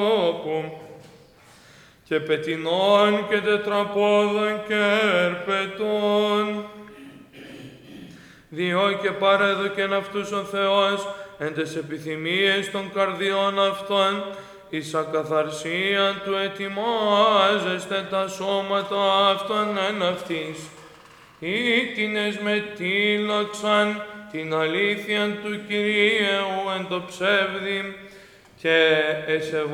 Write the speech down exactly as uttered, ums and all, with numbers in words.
τόπου και πετεινών και τετραπόδων και ερπετών. Διό και παρέδοκεν αυτούς ο Θεός εν τες επιθυμίες των καρδιών αυτών, εις ακαθαρσίαν του ετοιμάζεστε τα σώματα αυτών εν αυτής, ήτινες με τήλαξαν την αλήθειαν του Κυρίου εν το ψεύδι και εσεβάσαν